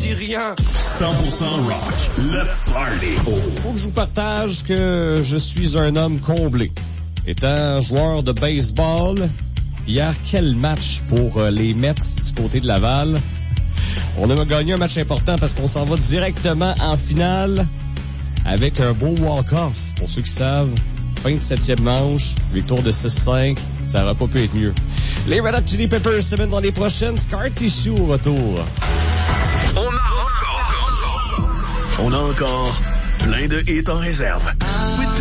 dis rien. 100% rock, le party. Faut que je vous partage que je suis un homme comblé. Étant joueur de baseball, hier, quel match pour les Mets du côté de Laval. On a gagné un match important parce qu'on s'en va directement en finale avec un beau walk-off. Pour ceux qui savent, fin de 7e manche, victoire de 6-5, ça aurait pas pu être mieux. Les Red Hot Chili Peppers se mettent dans les prochaines. Scar Tissue au retour. On a encore plein de hits en réserve.